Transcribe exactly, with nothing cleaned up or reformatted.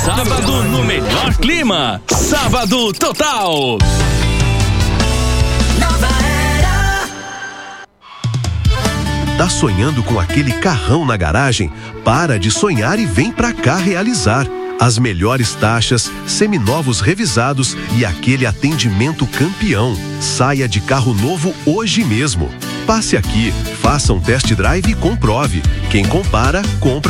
Sábado no melhor clima. Sábado total. Nova Era. Tá sonhando com aquele carrão na garagem? Para de sonhar e vem pra cá realizar. As melhores taxas, seminovos revisados e aquele atendimento campeão. Saia de carro novo hoje mesmo. Passe aqui, faça um test drive e comprove. Quem compara, compra.